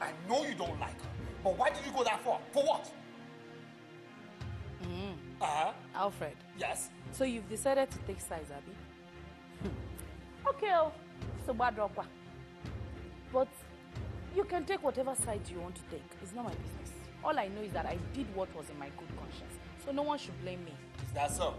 I know you don't like her. But why did you go that far? For what? Alfred. Yes? So you've decided to take sides, Abby? Okay, so bad dropper. But you can take whatever side you want to take. It's not my business. All I know is that I did what was in my good conscience. So no one should blame me. Is that so?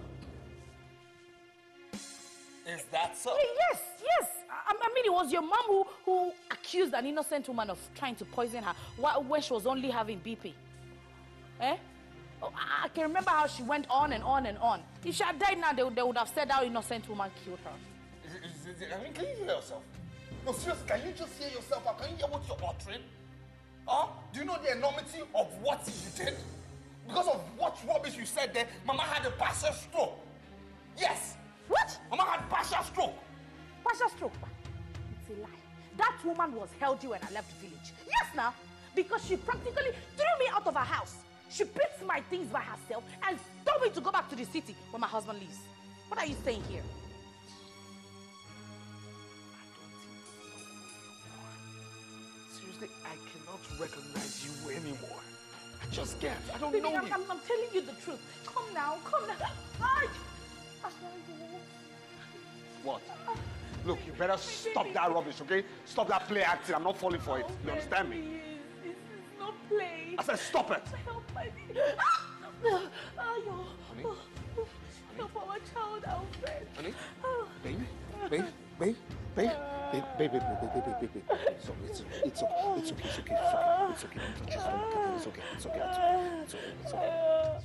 Is that so? Yes. I mean, it was your mom who accused an innocent woman of trying to poison her when she was only having BP. Eh? Oh, I can remember how she went on and on and on. If she had died now, they would have said how innocent woman killed her. I mean, can you hear yourself? No, seriously, can you just hear yourself out? Can you hear what you're uttering? Huh? Do you know the enormity of what you did? Because of what rubbish you said there, Mama had a partial stroke. Yes. What? Mama had partial stroke. Partial stroke? It's a lie. That woman was healthy when I left the village. Yes, now. Because she practically threw me out of her house. She picked my things by herself and told me to go back to the city when my husband leaves. What are you saying here? Seriously, I cannot recognize you anymore. I just can't. I don't Baby, know you. I'm telling you the truth. Come now. Ay! What? Look, you better stop that rubbish, okay? Stop that play acting. I'm not falling for it. You understand me? This is not play. I said stop it. Help my baby. Honey? Help our child, Alfred. Honey? Babe. It's okay. Don't touch your stomach. It's okay. It's okay.